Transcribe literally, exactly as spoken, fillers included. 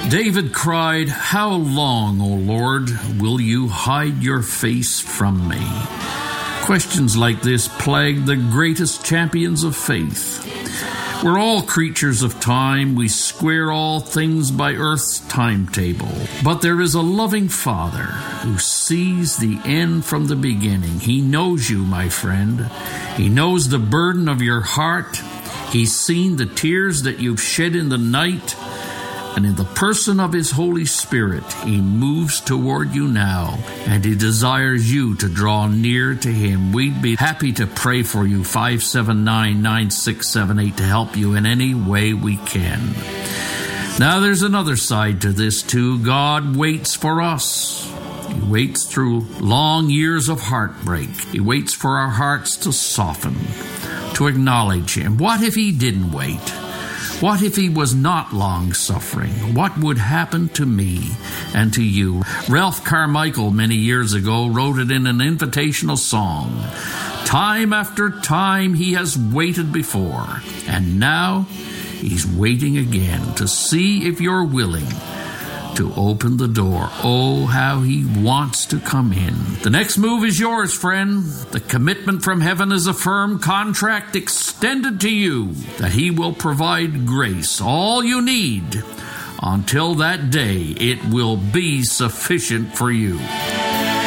David cried, "How long, O Lord, will you hide your face from me?" Questions like this plague the greatest champions of faith. We're all creatures of time. We square all things by earth's timetable. But there is a loving Father who sees the end from the beginning. He knows you, my friend. He knows the burden of your heart. He's seen the tears that you've shed in the night. And in the person of His Holy Spirit, He moves toward you now, and He desires you to draw near to Him. We'd be happy to pray for you, five seven nine, nine six seven eight, to help you in any way we can. Now, there's another side to this, too. God waits for us. He waits through long years of heartbreak. He waits for our hearts to soften, to acknowledge Him. What if He didn't wait? What if He was not long-suffering? What would happen to me and to you? Ralph Carmichael, many years ago, wrote it in an invitational song. Time after time He has waited before, and now He's waiting again to see if you're willing to open the door. Oh, how He wants to come in. The next move is yours, friend. The commitment from heaven is a firm contract extended to you that He will provide grace, all you need. Until that day, it will be sufficient for you.